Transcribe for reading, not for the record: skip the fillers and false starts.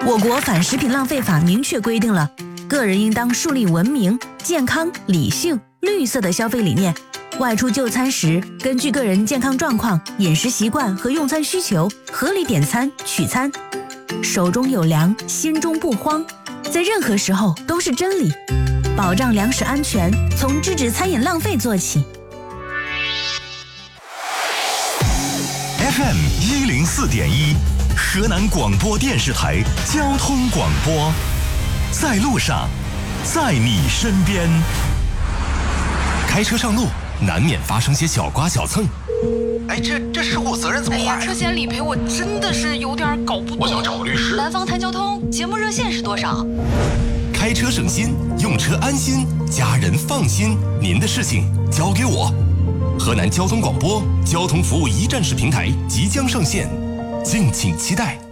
我国反食品浪费法明确规定了，个人应当树立文明、健康、理性、绿色的消费理念。外出就餐时，根据个人健康状况、饮食习惯和用餐需求，合理点餐取餐。手中有粮，心中不慌，在任何时候都是真理。保障粮食安全，从制止餐饮浪费做起。 FM 104.1，河南广播电视台交通广播，在路上，在你身边。开车上路，难免发生些小刮小蹭。 哎，这事故责任怎么划呀？ 车险理赔我真的是有点搞不懂。 我想找个律师。 南方谈交通节目热线是多少？ 开车省心，用车安心，家人放心。您的事情交给我。河南交通广播交通服务一站式平台即将上线，敬请期待。